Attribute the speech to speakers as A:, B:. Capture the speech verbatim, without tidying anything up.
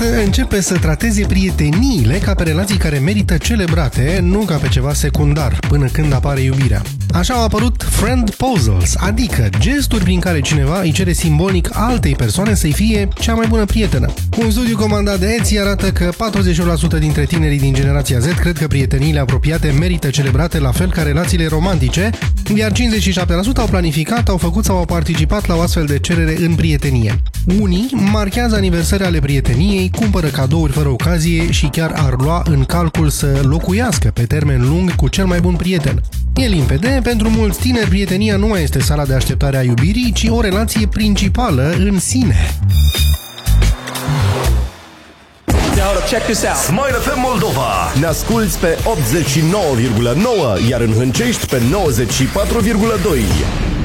A: începe să trateze prieteniile ca pe relații care merită celebrate, nu ca pe ceva secundar, până când apare iubirea. Așa au apărut friend puzzles, adică gesturi prin care cineva îi cere simbolic altei persoane să-i fie cea mai bună prietenă. Un studiu comandat de Etsy arată că patruzeci și opt la sută dintre tinerii din generația Z cred că prieteniile apropiate merită celebrate la fel ca relațiile romantice, iar cincizeci și șapte la sută au planificat, au făcut sau au participat la o astfel de cerere în prietenie. Unii marchează aniversări ale prieteniei, cumpără cadouri fără ocazie și chiar ar lua în calcul să locuiască pe termen lung cu cel mai bun prieten. E limpede, pentru mulți tineri prietenia nu mai este sala de așteptare a iubirii, ci o relație principală în sine.
B: Check this out.
C: Smile F M Moldova. Ne asculți pe optzeci și nouă virgulă nouă, iar în Hâncești pe nouăzeci și patru virgulă doi.